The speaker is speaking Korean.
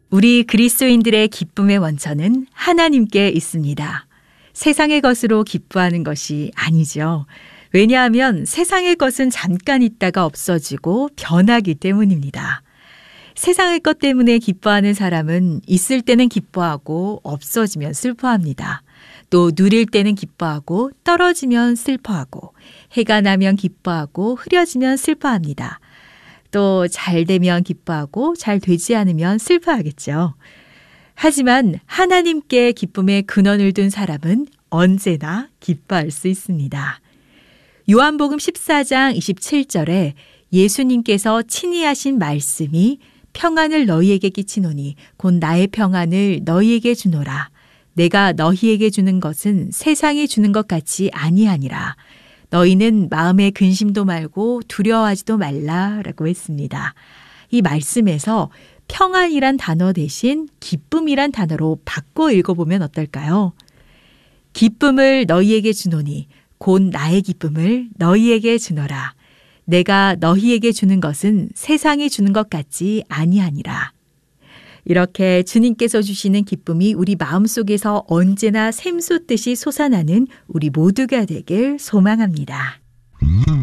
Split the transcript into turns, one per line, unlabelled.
우리 그리스도인들의 기쁨의 원천은 하나님께 있습니다. 세상의 것으로 기뻐하는 것이 아니죠. 왜냐하면 세상의 것은 잠깐 있다가 없어지고 변하기 때문입니다. 세상의 것 때문에 기뻐하는 사람은 있을 때는 기뻐하고 없어지면 슬퍼합니다. 또 누릴 때는 기뻐하고 떨어지면 슬퍼하고 해가 나면 기뻐하고 흐려지면 슬퍼합니다. 또 잘 되면 기뻐하고 잘 되지 않으면 슬퍼하겠죠. 하지만 하나님께 기쁨의 근원을 둔 사람은 언제나 기뻐할 수 있습니다. 요한복음 14장 27절에 예수님께서 친히 하신 말씀이 평안을 너희에게 끼치노니 곧 나의 평안을 너희에게 주노라. 내가 너희에게 주는 것은 세상이 주는 것 같이 아니하니라. 너희는 마음에 근심도 말고 두려워하지도 말라라고 했습니다. 이 말씀에서 평안이란 단어 대신 기쁨이란 단어로 바꿔 읽어보면 어떨까요? 기쁨을 너희에게 주노니 곧 나의 기쁨을 너희에게 주노라. 내가 너희에게 주는 것은 세상이 주는 것 같지 아니하니라. 이렇게 주님께서 주시는 기쁨이 우리 마음속에서 언제나 샘솟듯이 솟아나는 우리 모두가 되길 소망합니다.